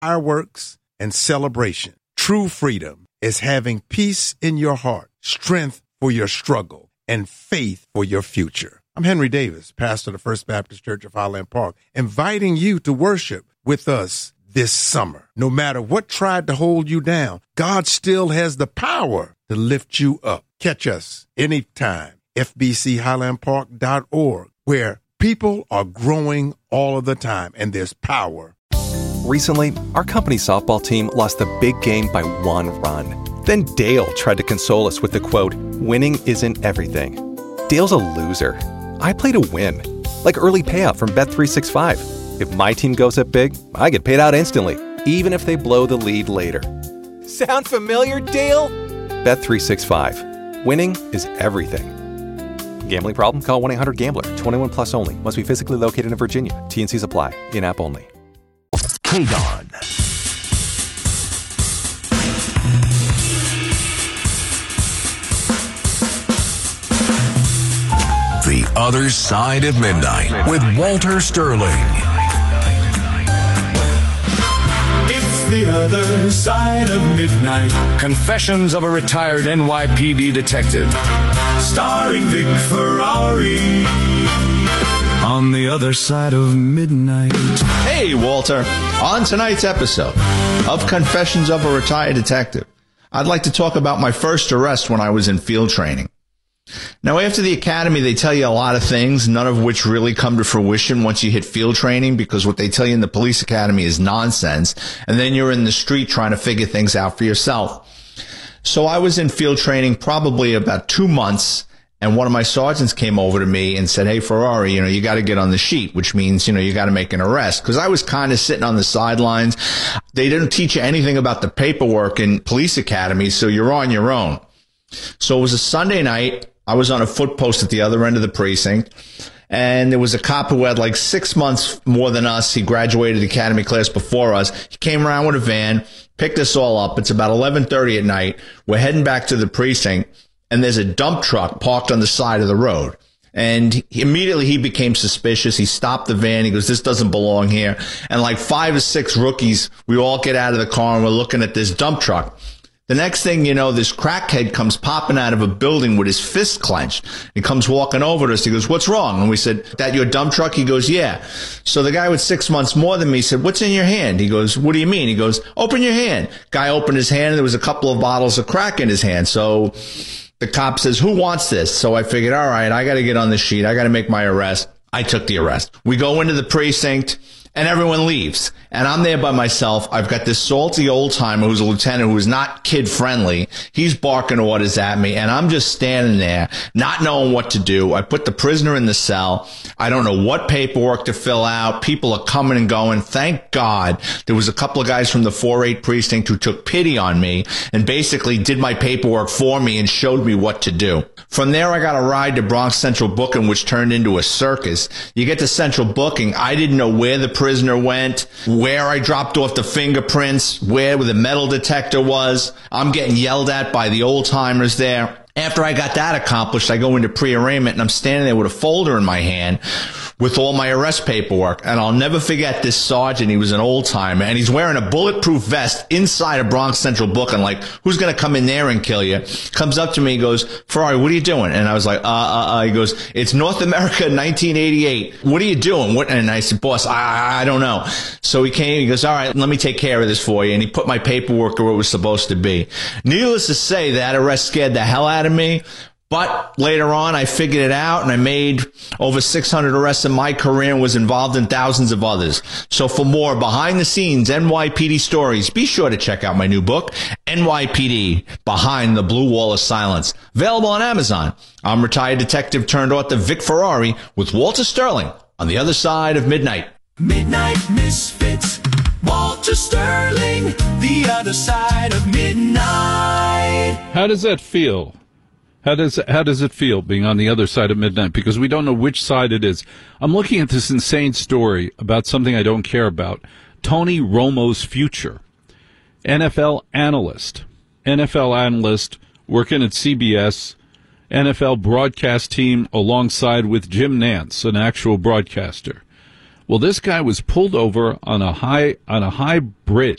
fireworks and celebration. True freedom is having peace in your heart, strength for your struggle, and faith for your future. I'm Henry Davis, pastor of the First Baptist Church of Highland Park, inviting you to worship with us this summer. No matter what tried to hold you down, God still has the power to lift you up. Catch us anytime. FBCHighlandPark.org, where people are growing all of the time, and there's power. Recently, our company's softball team lost the big game by 1 run. Then Dale tried to console us with the quote, "Winning isn't everything." Dale's a loser. I play to win, like early payout from Bet365. If my team goes up big, I get paid out instantly, even if they blow the lead later. Sound familiar, Dale? Bet365. Winning is everything. Gambling problem? Call 1-800-GAMBLER. 21 plus only. Must be physically located in Virginia. T&Cs apply. In-app only. KDON. The Other Side of Midnight with Walter Sterling. It's the other side of midnight. Confessions of a retired NYPD detective. Starring Vic Ferrari. On the other side of midnight. Hey, Walter. On tonight's episode of Confessions of a Retired Detective, I'd like to talk about my first arrest when I was in field training. Now, after the academy, they tell you a lot of things, none of which really come to fruition once you hit field training, because what they tell you in the police academy is nonsense, and then you're in the street trying to figure things out for yourself. So I was in field training probably about 2 months, and one of my sergeants came over to me and said, "Hey, Ferrari, you got to get on the sheet," which means, you got to make an arrest. Because I was kind of sitting on the sidelines. They didn't teach you anything about the paperwork in police academy, so you're on your own. So it was a Sunday night. I was on a foot post at the other end of the precinct, and there was a cop who had like 6 months more than us. He graduated the academy class before us. He came around with a van, picked us all up. It's about 11:30 at night. We're heading back to the precinct, and there's a dump truck parked on the side of the road. And immediately he became suspicious. He stopped the van. He goes, "This doesn't belong here." And like 5 or 6 rookies, we all get out of the car and we're looking at this dump truck. The next thing you know, this crackhead comes popping out of a building with his fist clenched. He comes walking over to us. He goes, "What's wrong?" And we said, "That your dump truck?" He goes, "Yeah." So the guy with 6 months more than me said, "What's in your hand?" He goes, "What do you mean?" He goes, "Open your hand." Guy opened his hand, and there was a couple of bottles of crack in his hand. So the cop says, "Who wants this?" So I figured, all right, I got to get on the sheet. I got to make my arrest. I took the arrest. We go into the precinct, and everyone leaves. And I'm there by myself. I've got this salty old-timer who's a lieutenant who is not kid-friendly. He's barking orders at me, and I'm just standing there, not knowing what to do. I put the prisoner in the cell. I don't know what paperwork to fill out. People are coming and going. Thank God there was a couple of guys from the 4-8 precinct who took pity on me and basically did my paperwork for me and showed me what to do. From there, I got a ride to Bronx Central Booking, which turned into a circus. You get to Central Booking. I didn't know where the prisoner went, where I dropped off the fingerprints, where the metal detector was. I'm getting yelled at by the old timers there. After I got that accomplished, I go into pre-arraignment, and I'm standing there with a folder in my hand with all my arrest paperwork. And I'll never forget this sergeant. He was an old-timer, and he's wearing a bulletproof vest inside a Bronx Central Booking. Like, who's going to come in there and kill you? Comes up to me, he goes, "Ferrari, what are you doing?" And I was like, He goes, "It's North America 1988. What are you doing?" And I said, "Boss, I don't know." So he came, he goes, "All right, let me take care of this for you." And he put my paperwork where it was supposed to be. Needless to say, that arrest scared the hell out of me. But later on, I figured it out, and I made over 600 arrests in my career and was involved in thousands of others. So for more behind-the-scenes NYPD stories, be sure to check out my new book, NYPD, Behind the Blue Wall of Silence. Available on Amazon. I'm retired detective turned author Vic Ferrari with Walter Sterling on the other side of midnight. Midnight Misfits. Walter Sterling, the other side of midnight. How does that feel? How does it feel being on the other side of midnight? Because we don't know which side it is. I'm looking at this insane story about something I don't care about. Tony Romo's future. NFL analyst working at CBS, NFL broadcast team alongside with Jim Nantz, an actual broadcaster. Well, this guy was pulled over on a high bridge